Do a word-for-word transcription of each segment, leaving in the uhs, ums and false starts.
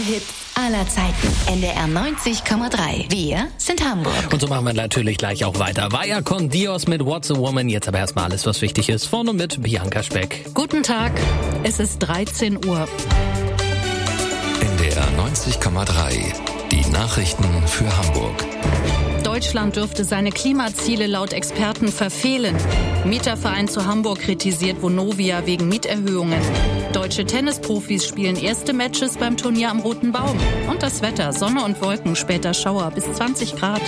Hits aller Zeiten. N D R neunzig Komma drei. Wir sind Hamburg. Und so machen wir natürlich gleich auch weiter. Vaya con Dios mit What's a Woman. Jetzt aber erstmal alles, was wichtig ist. Vorne mit Bianca Speck. Guten Tag. Es ist dreizehn Uhr. N D R neunzig Komma drei. Die Nachrichten für Hamburg. Deutschland dürfte seine Klimaziele laut Experten verfehlen. Mieterverein zu Hamburg kritisiert Vonovia wegen Mieterhöhungen. Deutsche Tennisprofis spielen erste Matches beim Turnier am Roten Baum. Und das Wetter, Sonne und Wolken, später Schauer bis zwanzig Grad.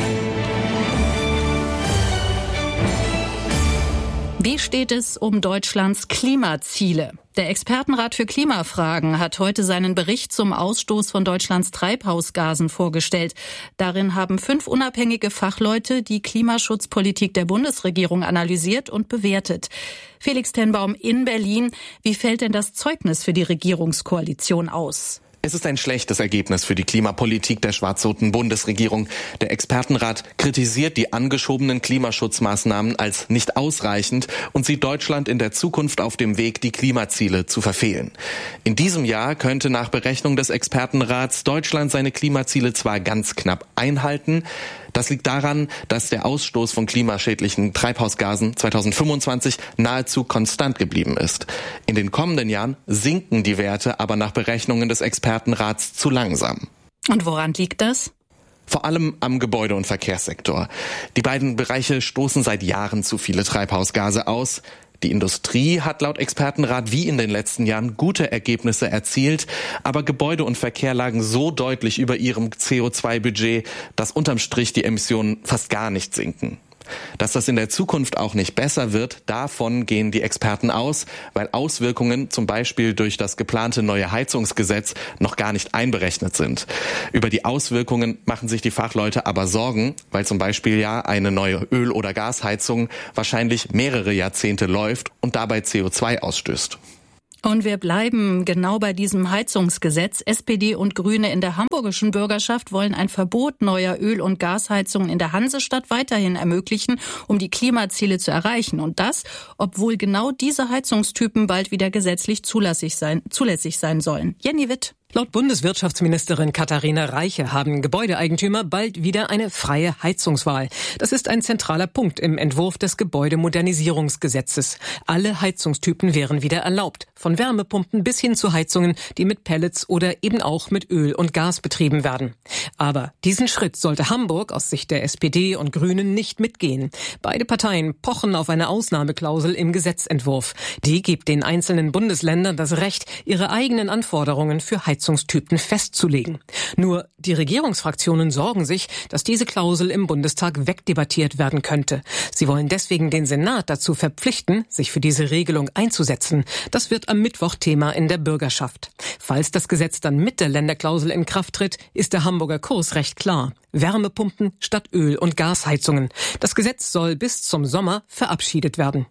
Wie steht es um Deutschlands Klimaziele? Der Expertenrat für Klimafragen hat heute seinen Bericht zum Ausstoß von Deutschlands Treibhausgasen vorgestellt. Darin haben fünf unabhängige Fachleute die Klimaschutzpolitik der Bundesregierung analysiert und bewertet. Felix Tenbaum in Berlin. Wie fällt denn das Zeugnis für die Regierungskoalition aus? Es ist ein schlechtes Ergebnis für die Klimapolitik der schwarz-roten Bundesregierung. Der Expertenrat kritisiert die angeschobenen Klimaschutzmaßnahmen als nicht ausreichend und sieht Deutschland in der Zukunft auf dem Weg, die Klimaziele zu verfehlen. In diesem Jahr könnte nach Berechnung des Expertenrats Deutschland seine Klimaziele zwar ganz knapp einhalten. Das liegt daran, dass der Ausstoß von klimaschädlichen Treibhausgasen zweitausendfünfundzwanzig nahezu konstant geblieben ist. In den kommenden Jahren sinken die Werte aber nach Berechnungen des Expertenrats zu langsam. Und woran liegt das? Vor allem am Gebäude- und Verkehrssektor. Die beiden Bereiche stoßen seit Jahren zu viele Treibhausgase aus. Die Industrie hat laut Expertenrat wie in den letzten Jahren gute Ergebnisse erzielt, aber Gebäude und Verkehr lagen so deutlich über ihrem C O zwei Budget, dass unterm Strich die Emissionen fast gar nicht sinken. Dass das in der Zukunft auch nicht besser wird, davon gehen die Experten aus, weil Auswirkungen zum Beispiel durch das geplante neue Heizungsgesetz noch gar nicht einberechnet sind. Über die Auswirkungen machen sich die Fachleute aber Sorgen, weil zum Beispiel ja eine neue Öl- oder Gasheizung wahrscheinlich mehrere Jahrzehnte läuft und dabei C O zwei ausstößt. Und wir bleiben genau bei diesem Heizungsgesetz. S P D und Grüne in der hamburgischen Bürgerschaft wollen ein Verbot neuer Öl- und Gasheizungen in der Hansestadt weiterhin ermöglichen, um die Klimaziele zu erreichen. Und das, obwohl genau diese Heizungstypen bald wieder gesetzlich zulässig sein, zulässig sein sollen. Jenny Witt. Laut Bundeswirtschaftsministerin Katharina Reiche haben Gebäudeeigentümer bald wieder eine freie Heizungswahl. Das ist ein zentraler Punkt im Entwurf des Gebäudemodernisierungsgesetzes. Alle Heizungstypen wären wieder erlaubt, von Wärmepumpen bis hin zu Heizungen, die mit Pellets oder eben auch mit Öl und Gas betrieben werden. Aber diesen Schritt sollte Hamburg aus Sicht der S P D und Grünen nicht mitgehen. Beide Parteien pochen auf eine Ausnahmeklausel im Gesetzentwurf. Die gibt den einzelnen Bundesländern das Recht, ihre eigenen Anforderungen für Heizungstypen festzulegen. Nur die Regierungsfraktionen sorgen sich, dass diese Klausel im Bundestag wegdebattiert werden könnte. Sie wollen deswegen den Senat dazu verpflichten, sich für diese Regelung einzusetzen. Das wird am Mittwoch Thema in der Bürgerschaft. Falls das Gesetz dann mit der Länderklausel in Kraft tritt, ist der Hamburger Kurs recht klar. Wärmepumpen statt Öl- und Gasheizungen. Das Gesetz soll bis zum Sommer verabschiedet werden.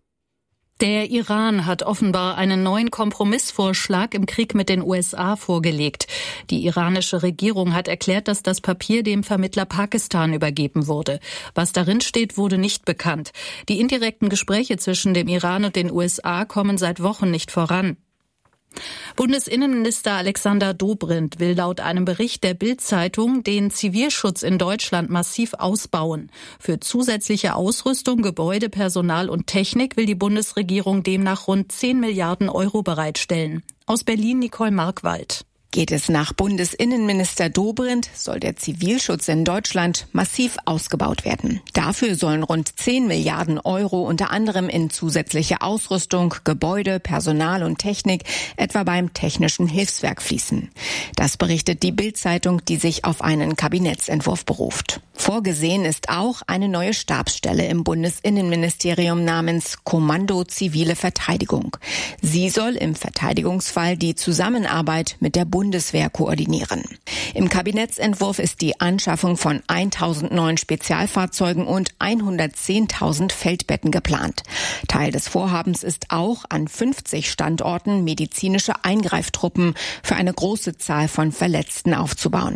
Der Iran hat offenbar einen neuen Kompromissvorschlag im Krieg mit den U S A vorgelegt. Die iranische Regierung hat erklärt, dass das Papier dem Vermittler Pakistan übergeben wurde. Was darin steht, wurde nicht bekannt. Die indirekten Gespräche zwischen dem Iran und den U S A kommen seit Wochen nicht voran. Bundesinnenminister Alexander Dobrindt will laut einem Bericht der Bild-Zeitung den Zivilschutz in Deutschland massiv ausbauen. Für zusätzliche Ausrüstung, Gebäude, Personal und Technik will die Bundesregierung demnach rund zehn Milliarden Euro bereitstellen. Aus Berlin Nicole Markwald. Geht es nach Bundesinnenminister Dobrindt, soll der Zivilschutz in Deutschland massiv ausgebaut werden. Dafür sollen rund zehn Milliarden Euro unter anderem in zusätzliche Ausrüstung, Gebäude, Personal und Technik, etwa beim Technischen Hilfswerk fließen. Das berichtet die Bild-Zeitung, die sich auf einen Kabinettsentwurf beruft. Vorgesehen ist auch eine neue Stabsstelle im Bundesinnenministerium namens Kommando Zivile Verteidigung. Sie soll im Verteidigungsfall die Zusammenarbeit mit der Bundeswehr koordinieren. Im Kabinettsentwurf ist die Anschaffung von tausend neuen Spezialfahrzeugen und hundertzehntausend Feldbetten geplant. Teil des Vorhabens ist auch, an fünfzig Standorten medizinische Eingreiftruppen für eine große Zahl von Verletzten aufzubauen.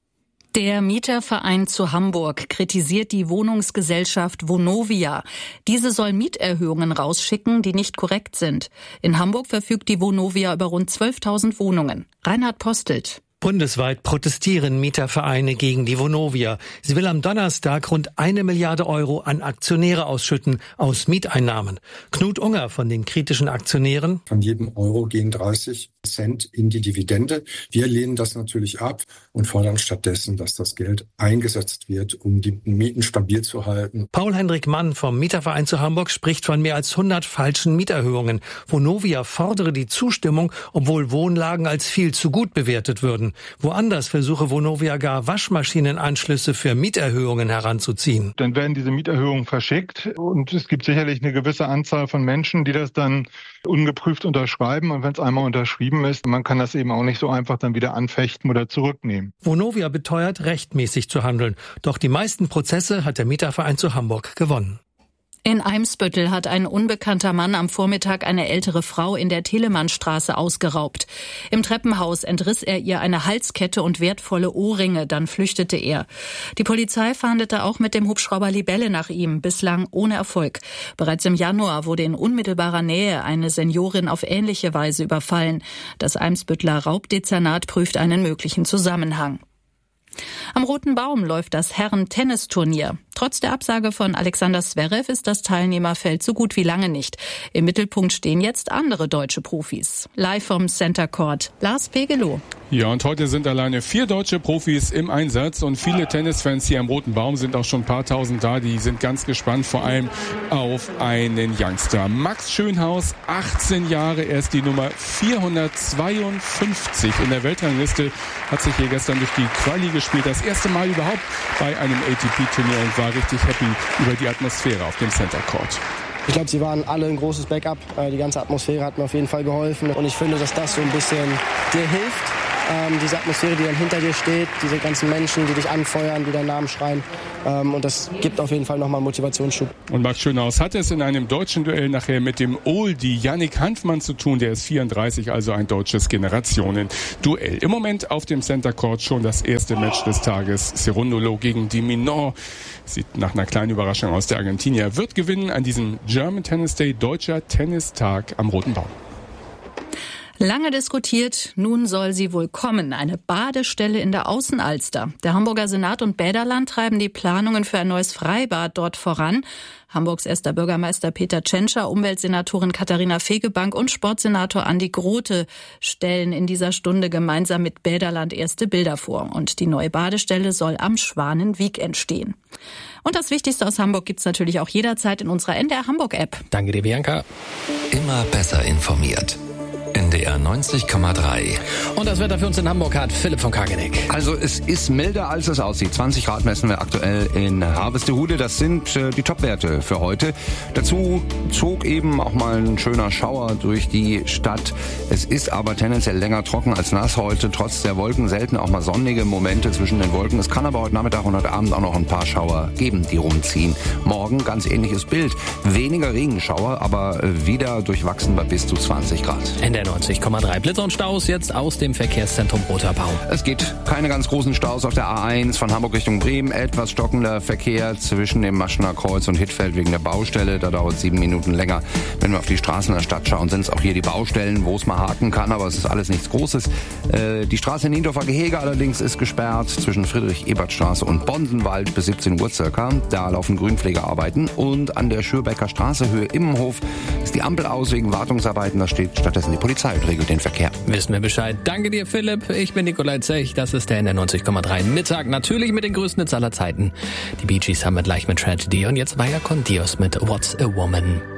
Der Mieterverein zu Hamburg kritisiert die Wohnungsgesellschaft Vonovia. Diese soll Mieterhöhungen rausschicken, die nicht korrekt sind. In Hamburg verfügt die Vonovia über rund zwölftausend Wohnungen. Reinhard Postelt. Bundesweit protestieren Mietervereine gegen die Vonovia. Sie will am Donnerstag rund eine Milliarde Euro an Aktionäre ausschütten aus Mieteinnahmen. Knut Unger von den kritischen Aktionären. Von jedem Euro gehen dreißig Cent in die Dividende. Wir lehnen das natürlich ab und fordern stattdessen, dass das Geld eingesetzt wird, um die Mieten stabil zu halten. Paul-Hendrik Mann vom Mieterverein zu Hamburg spricht von mehr als hundert falschen Mieterhöhungen. Vonovia fordere die Zustimmung, obwohl Wohnlagen als viel zu gut bewertet würden. Woanders versuche Vonovia gar Waschmaschinenanschlüsse für Mieterhöhungen heranzuziehen. Dann werden diese Mieterhöhungen verschickt und es gibt sicherlich eine gewisse Anzahl von Menschen, die das dann ungeprüft unterschreiben. Und wenn es einmal unterschrieben ist, man kann das eben auch nicht so einfach dann wieder anfechten oder zurücknehmen. Vonovia beteuert, rechtmäßig zu handeln. Doch die meisten Prozesse hat der Mieterverein zu Hamburg gewonnen. In Eimsbüttel hat ein unbekannter Mann am Vormittag eine ältere Frau in der Telemannstraße ausgeraubt. Im Treppenhaus entriss er ihr eine Halskette und wertvolle Ohrringe, dann flüchtete er. Die Polizei fahndete auch mit dem Hubschrauber Libelle nach ihm, bislang ohne Erfolg. Bereits im Januar wurde in unmittelbarer Nähe eine Seniorin auf ähnliche Weise überfallen. Das Eimsbütteler Raubdezernat prüft einen möglichen Zusammenhang. Am Roten Baum läuft das Herren-Tennisturnier. Trotz der Absage von Alexander Zverev ist das Teilnehmerfeld so gut wie lange nicht. Im Mittelpunkt stehen jetzt andere deutsche Profis. Live vom Center Court, Lars Pegelow. Ja, und heute sind alleine vier deutsche Profis im Einsatz und viele Tennisfans hier am Roten Baum sind auch schon ein paar tausend da. Die sind ganz gespannt, vor allem auf einen Youngster. Max Schönhaus, achtzehn Jahre, er ist die Nummer vierhundertzweiundfünfzig in der Weltrangliste, hat sich hier gestern durch die Quali gespielt. Das erste Mal überhaupt bei einem A T P-Turnier und war richtig happy über die Atmosphäre auf dem Center Court. Ich glaube, sie waren alle ein großes Backup. Die ganze Atmosphäre hat mir auf jeden Fall geholfen. Und ich finde, dass das so ein bisschen dir hilft. Ähm, diese Atmosphäre, die dann hinter dir steht, diese ganzen Menschen, die dich anfeuern, die deinen Namen schreien. Ähm, und das gibt auf jeden Fall nochmal einen Motivationsschub. Und Max Schönhaus hat es in einem deutschen Duell nachher mit dem Oldie Yannick Hanfmann zu tun. Der ist vierunddreißig, also ein deutsches Generationen-Duell. Im Moment auf dem Center Court schon das erste Match des Tages. Cerundolo gegen Di Minor. Sieht nach einer kleinen Überraschung aus. Der Argentinier wird gewinnen an diesem German Tennis Day, Deutscher Tennistag am Roten Baum. Lange diskutiert, nun soll sie wohl kommen. Eine Badestelle in der Außenalster. Der Hamburger Senat und Bäderland treiben die Planungen für ein neues Freibad dort voran. Hamburgs erster Bürgermeister Peter Tschentscher, Umweltsenatorin Katharina Fegebank und Sportsenator Andi Grote stellen in dieser Stunde gemeinsam mit Bäderland erste Bilder vor. Und die neue Badestelle soll am Schwanenwieg entstehen. Und das Wichtigste aus Hamburg gibt's natürlich auch jederzeit in unserer N D R Hamburg-App. Danke dir, Bianca. Immer besser informiert. N D R neunzig Komma drei. Und das Wetter für uns in Hamburg hat Philipp von Kageneck. Also es ist milder, als es aussieht. zwanzig Grad messen wir aktuell in Harvestehude. Das sind äh, die Topwerte für heute. Dazu zog eben auch mal ein schöner Schauer durch die Stadt. Es ist aber tendenziell länger trocken als nass heute. Trotz der Wolken selten auch mal sonnige Momente zwischen den Wolken. Es kann aber heute Nachmittag und heute Abend auch noch ein paar Schauer geben, die rumziehen. Morgen ganz ähnliches Bild. Weniger Regenschauer, aber wieder durchwachsen bei bis zu zwanzig Grad. N D R neunzig Komma drei. Blitzer und Staus jetzt aus dem Verkehrszentrum Roter Baum. Es gibt keine ganz großen Staus auf der A eins von Hamburg Richtung Bremen. Etwas stockender Verkehr zwischen dem Maschener Kreuz und Hittfeld wegen der Baustelle. Da dauert es sieben Minuten länger. Wenn wir auf die Straßen der Stadt schauen, sind es auch hier die Baustellen, wo es mal haken kann. Aber es ist alles nichts Großes. Äh, die Straße in Niendorfer Gehege allerdings ist gesperrt zwischen Friedrich-Ebert-Straße und Bonsenwald bis siebzehn Uhr circa. Da laufen Grünpflegearbeiten. Und an der Schürbecker Straße, Höhe Immenhof, ist die Ampel aus wegen Wartungsarbeiten. Da steht stattdessen die Polizei und regelt den Verkehr. Wissen wir Bescheid. Danke dir, Philipp. Ich bin Nikolai Zech. Das ist der N D R neunzig Komma drei Mittag. Natürlich mit den größten Hits aller Zeiten. Die Bee Gees haben wir gleich mit Tragedy. Und jetzt Vaya con Dios mit What's a Woman.